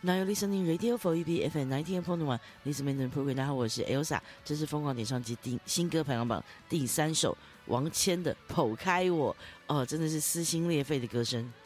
Now you're listening Radio for UB FM 19.1 Listen to Program。 大家好，我是 Elsa， 这是疯狂点唱机新歌排行榜第3首王谦的《剖开我》。真的是撕心裂肺的歌声。